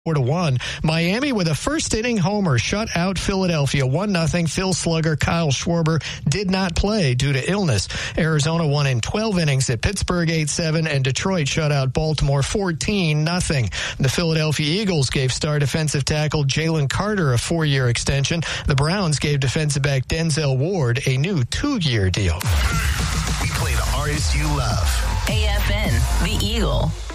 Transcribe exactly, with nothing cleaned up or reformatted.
Four to one. Miami with a first inning homer shut out Philadelphia one nothing. Phil slugger Kyle Schwarber did not play due to illness. Arizona won in twelve innings at Pittsburgh eight seven, and Detroit shut out Baltimore fourteen nothing. The Philadelphia Eagles gave star defensive tackle Jalen Carter a four-year extension. The Browns gave defensive back Denzel Ward a new two-year deal. We play the artists you love. A F N, The Eagle.